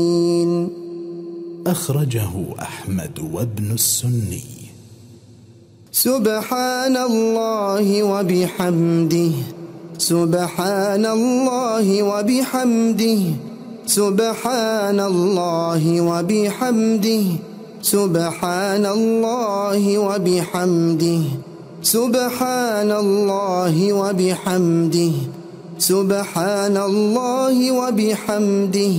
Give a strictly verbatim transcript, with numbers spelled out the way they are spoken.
أخرجه أحمد وابن السني. سبحان الله وبحمده سبحان الله وبحمده سبحان الله وبحمده سبحان الله وبحمده سبحان الله وبحمده سبحان الله وبحمده